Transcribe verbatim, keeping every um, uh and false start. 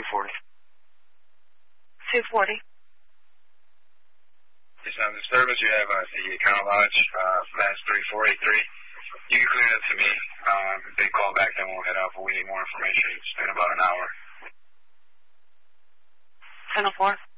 forty. two forty. Just on the disturbance you have at the Econo Lodge, uh, flash three four eight three. You can clear it to me. Um, if they call back, then we'll head up, but we need more information. It's been about an hour. ten oh four.